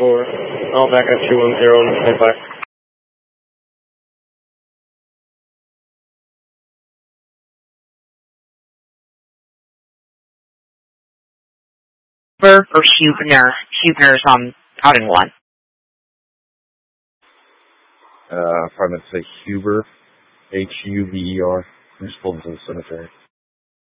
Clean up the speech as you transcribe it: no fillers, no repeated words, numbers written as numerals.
4. All back at 210 and back. Huber or Huebner? Huebner's out in 1. I'm going to say Huber, Huber, Municipal Cemetery.